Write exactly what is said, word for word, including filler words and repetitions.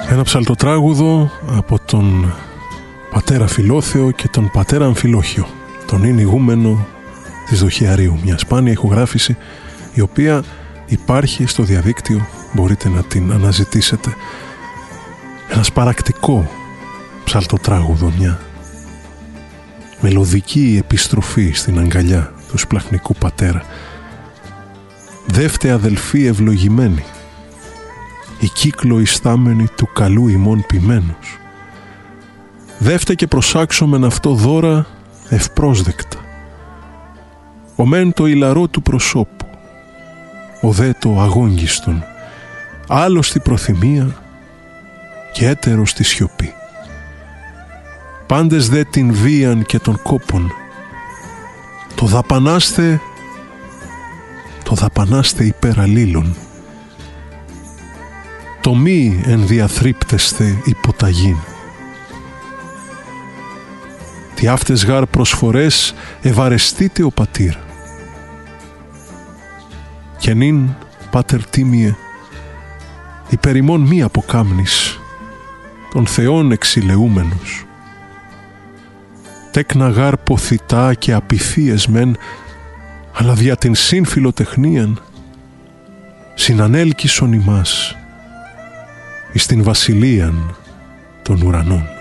Ένα ψαλτοτράγουδο από τον πατέρα Φιλόθεο και τον πατέρα Αμφιλόχιο, τον ίν ηγούμενο της Δοχιαρίου, μια σπάνια ηχογράφηση η οποία υπάρχει στο διαδίκτυο, μπορείτε να την αναζητήσετε. Ένα σπαρακτικό ψαλτοτράγουδο, μια μελωδική επιστροφή στην αγκαλιά του σπλαχνικού πατέρα. Δεύτε αδελφοί ευλογημένοι, η κύκλο ιστάμενη του καλού ημών ποιμένους. Δεύτε και προσάξομεν αυτό δώρα ευπρόσδεκτα. Ο μεν το ηλαρό του προσώπου, ο δε το αγόγγιστον, άλλος τη προθυμία και έτερος τη σιωπή. Πάντες δε την βίαν και των κόπων, το δαπανάστε, το δαπανάστε υπέρ αλλήλων. Το μη ενδιαθρύπτεστε υποταγήν. Τι αυτές γάρ προσφορές ευαρεστείτε ο πατήρ. Και νυν, πάτερ τίμιε, υπέρ ημών μη αποκάμνης, των Θεών εξηλεούμενους. Τέκνα γάρ ποθητά και απειθίες μεν, αλλά δια την σύμφιλοτεχνίαν συνανέλκυσον ημάς εις την βασιλείαν των ουρανών.